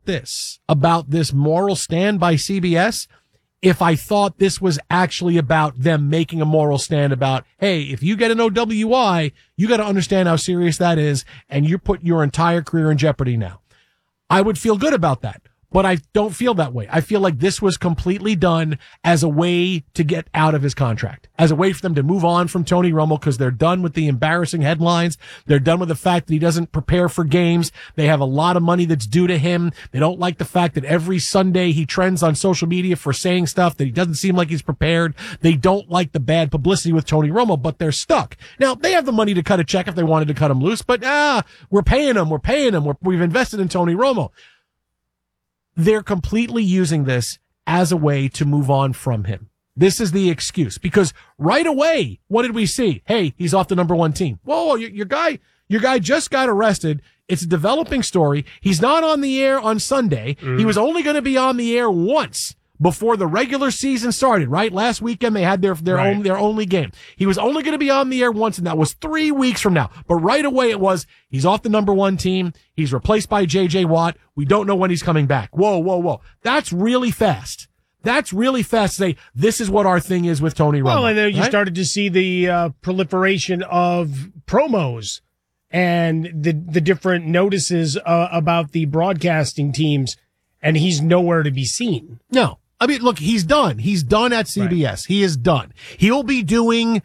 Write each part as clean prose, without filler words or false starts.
about this moral stand by CBS if I thought this was actually about them making a moral stand about, hey, if you get an OWI, you got to understand how serious that is, and you put your entire career in jeopardy now. I would feel good about that. But I don't feel that way. I feel like this was completely done as a way to get out of his contract, as a way for them to move on from Tony Romo because they're done with the embarrassing headlines. They're done with the fact that he doesn't prepare for games. They have a lot of money that's due to him. They don't like the fact that every Sunday he trends on social media for saying stuff that he doesn't seem like he's prepared. They don't like the bad publicity with Tony Romo, but they're stuck. Now, they have the money to cut a check if they wanted to cut him loose, but we're paying him. We've invested in Tony Romo. They're completely using this as a way to move on from him. This is the excuse because right away, what did we see? Hey, he's off the number one team. Whoa, your guy just got arrested. It's a developing story. He's not on the air on Sunday. He was only going to be on the air once before the regular season started, right? Last weekend they had their only game. He was only going to be on the air once, and that was 3 weeks from now. But right away it was, he's off the number one team. He's replaced by J.J. Watt. We don't know when he's coming back. Whoa. That's really fast. That's really fast to say, this is what our thing is with Tony Romo. Well, and then you started to see the proliferation of promos and the different notices about the broadcasting teams, and he's nowhere to be seen. No. I mean, look, he's done. He's done at CBS. Right. He is done. He'll be doing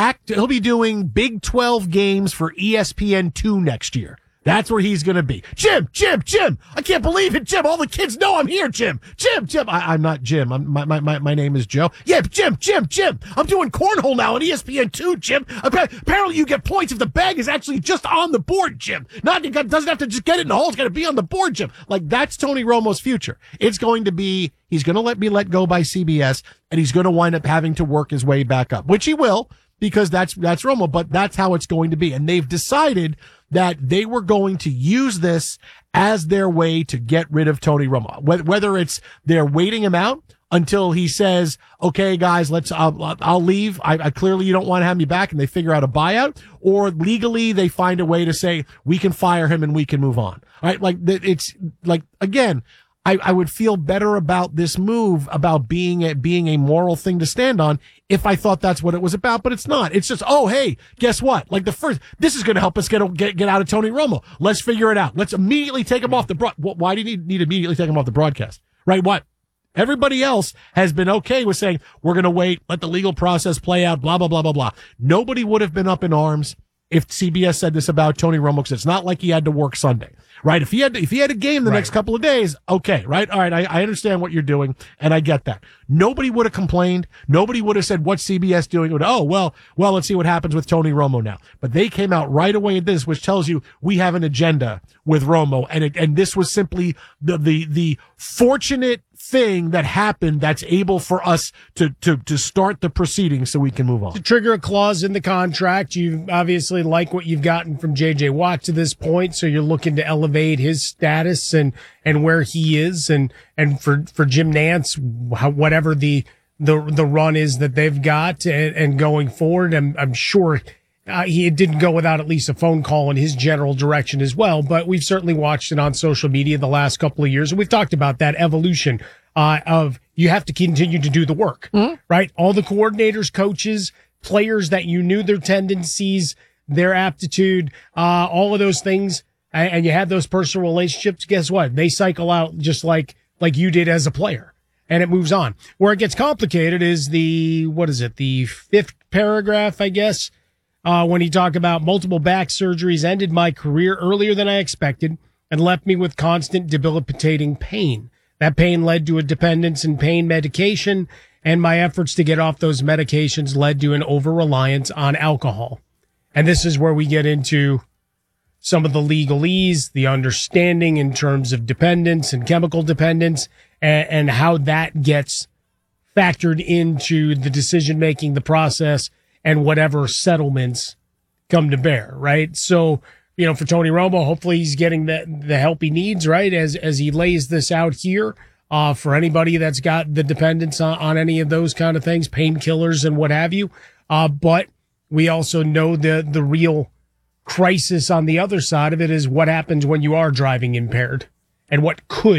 Big 12 games for ESPN2 next year. That's where he's going to be. Jim. I can't believe it, Jim. All the kids know I'm here, Jim. I'm not Jim. My name is Joe. Yeah, Jim. I'm doing cornhole now on ESPN2, Jim. Apparently you get points if the bag is actually just on the board, Jim. Doesn't have to just get it in the hole. It's got to be on the board, Jim. Like, that's Tony Romo's future. It's going to be, he's going to be let go by CBS, and he's going to wind up having to work his way back up, which he will, because that's Romo, but that's how it's going to be. And they've decided that they were going to use this as their way to get rid of Tony Romo. Whether it's they're waiting him out until he says, okay, guys, I'll leave. I clearly you don't want to have me back, and they figure out a buyout, or legally they find a way to say we can fire him and we can move on. All right. Like, it's like, again, I would feel better about this move, about being a moral thing to stand on, if I thought that's what it was about, but it's not. It's just, oh, hey, guess what? Like, this is going to help us get out of Tony Romo. Let's figure it out. Let's immediately take him off the why do you need to immediately take him off the broadcast? Right? What? Everybody else has been okay with saying, we're going to wait, let the legal process play out, blah, blah, blah, blah, blah. Nobody would have been up in arms if CBS said this about Tony Romo, because it's not like he had to work Sunday, right? If he had a game the next couple of days, okay, right? All right, I understand what you're doing, and I get that. Nobody would have complained. Nobody would have said, what's CBS doing? Oh, well, let's see what happens with Tony Romo now. But they came out right away at this, which tells you we have an agenda with Romo, and this was simply the fortunate thing that happened that's able for us to start the proceedings so we can move on. To trigger a clause in the contract, you obviously like what you've gotten from J.J. Watt to this point, so you're looking to elevate his status and where he is, and for Jim Nantz, whatever the run is that they've got and going forward, I'm sure he didn't go without at least a phone call in his general direction as well, but we've certainly watched it on social media the last couple of years, and we've talked about that evolution of you have to continue to do the work, right? All the coordinators, coaches, players that you knew their tendencies, their aptitude, all of those things, and you have those personal relationships, guess what? They cycle out just like you did as a player, and it moves on. Where it gets complicated is the fifth paragraph, I guess, when you talk about multiple back surgeries ended my career earlier than I expected and left me with constant debilitating pain. That pain led to a dependence in pain medication, and my efforts to get off those medications led to an over-reliance on alcohol. And this is where we get into some of the legalese, the understanding in terms of dependence and chemical dependence, and how that gets factored into the decision-making, the process, and whatever settlements come to bear, right? So, for Tony Romo, hopefully he's getting the help he needs, right? As he lays this out here, for anybody that's got the dependence on any of those kind of things, painkillers and what have you. But we also know the real crisis on the other side of it is what happens when you are driving impaired and what could